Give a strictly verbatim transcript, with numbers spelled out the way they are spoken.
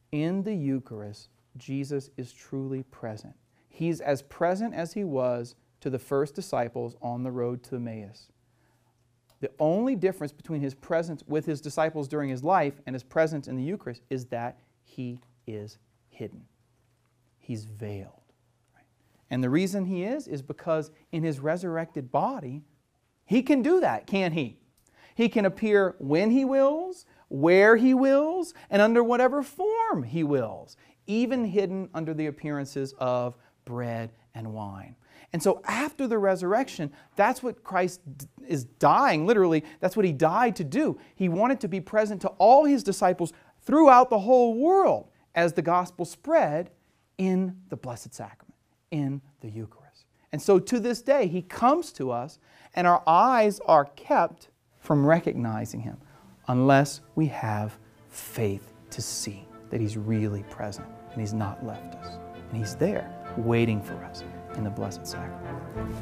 In the Eucharist, Jesus is truly present. He's as present as He was to the first disciples on the road to Emmaus. The only difference between His presence with His disciples during His life and His presence in the Eucharist is that He is hidden. He's veiled. Right? And the reason He is, is because in His resurrected body, He can do that, can't He? He can appear when He wills, where He wills, and under whatever form He wills, even hidden under the appearances of bread and wine. And so after the resurrection, that's what Christ is dying, literally, that's what He died to do. He wanted to be present to all His disciples throughout the whole world as the gospel spread in the Blessed Sacrament, in the Eucharist. And so to this day, He comes to us and our eyes are kept from recognizing Him unless we have faith to see that He's really present and He's not left us. And He's there waiting for us in the Blessed Sacrament.